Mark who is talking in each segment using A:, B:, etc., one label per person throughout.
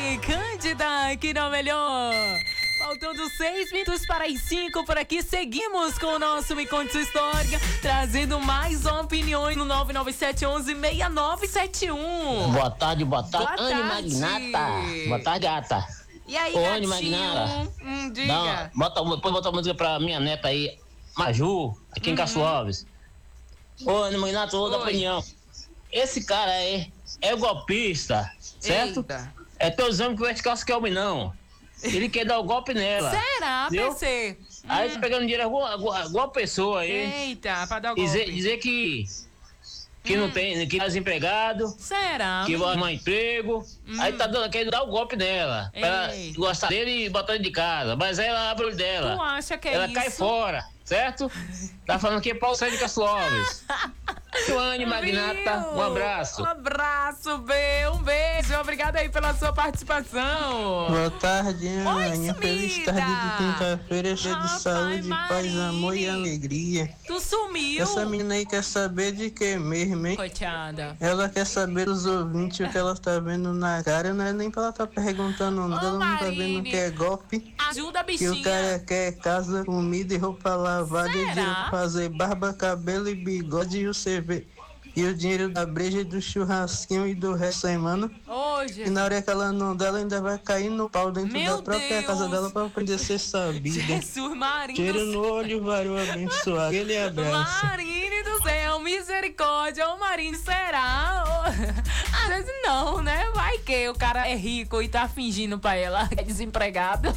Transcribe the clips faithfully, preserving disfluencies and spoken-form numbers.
A: Oi, Cândida, aqui não melhor. Faltando seis minutos para as cinco por aqui, seguimos com o nosso Me Conte Sua História, trazendo mais opiniões no nove nove sete um um seis nove sete um.
B: Boa tarde, boa tarde,
A: Boa
B: Anne
A: tarde.
B: Magnata. Boa tarde, gata.
A: E aí,
B: Ô,
A: gatinho?
B: Anne Magnata.
A: Hum, diga.
B: Dá uma- bota, depois bota a música pra minha neta aí, Maju, aqui em
A: Uhum.
B: Castro Alves. Ô, Anne Magnata, outra
A: Oi.
B: opinião. Esse cara aí é golpista, certo?
A: Eita.
B: É teus homens que vai ficar que é homem, não. Ele quer dar o golpe nela.
A: Será,
B: Viu?
A: P C?
B: Aí tá pegando dinheiro alguma, alguma, alguma pessoa aí.
A: Eita, pra dar o golpe.
B: Dizer, dizer que, que não tem, que tá desempregado.
A: Será?
B: Que vai
A: menino?
B: arrumar emprego, aí tá dando, querendo dar o golpe nela, pra ela
A: Ei.
B: gostar dele e botar ele de casa, mas aí ela abre o olho dela,
A: Tu acha que é
B: ela
A: isso?
B: cai fora, certo? Tá falando que é Paulo Sérgio de Castro Alves. Joane Magnata,
A: Viu?
B: um abraço.
A: Um abraço, B. Um beijo. Obrigada aí pela sua participação.
C: Boa tarde, Anne. Feliz
A: sumida.
C: tarde de quinta-feira, cheia de
A: Rapaz,
C: saúde, paz,
A: Marine.
C: amor e alegria.
A: Tu sumiu.
C: Essa menina aí quer saber de que mesmo, hein?
A: Coitada.
C: Ela quer saber dos ouvintes o que ela tá vendo na cara, não é nem pra ela tá perguntando nada,
A: Ô,
C: ela não tá
A: Marine.
C: vendo que é golpe.
A: Ajuda a
C: Que
A: bichinha.
C: o cara quer casa, comida e roupa lavada
A: Será?
C: e dinheiro pra fazer barba, cabelo e bigode e o cerve... E o dinheiro da breja, e do churrasquinho e do resto aí, mano.
A: Hoje.
C: E na hora que ela não dela, ainda vai cair no pau dentro
A: Meu
C: da própria
A: Deus.
C: casa dela pra aprender a ser sabida.
A: Jesus, Marine
C: Cheiro
A: do
C: no olho, varou abençoado. Aquele abraço.
A: Marine do céu, misericórdia. Ô, Marine, será? Ô, às vezes não, né? Vai que o cara é rico e tá fingindo pra ela que é desempregado.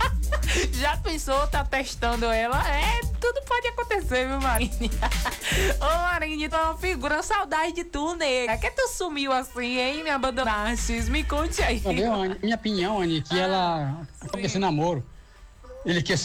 A: Já pensou, tá testando ela? É, tudo pode acontecer, viu, Marine? Ô, Marine, tu é uma figura, saudade de tu, nega. Que tu sumiu assim, hein? Me abandonaste. Me conte aí.
D: Entendeu, Anne? Minha opinião, Anne, que ela. Esse namoro. Ele quer ser